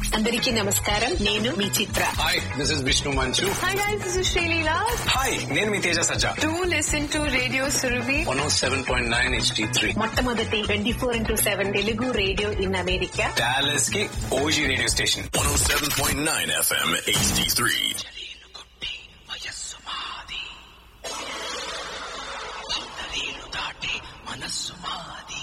అందరికీ నమస్కారం. నేను మీ చిత్ర. హాయ్, దిస్ ఇస్ విష్ణు మంచు. Hi guys, this is Shalila. Hi, నేను మీ తేజ సజ్జా. Do listen to Radio Surabhi. 107.9 HD3. మొట్టమొదటి 24/7 Telugu radio in America. Dallas కి OG radio station. 107.9 FM HD3.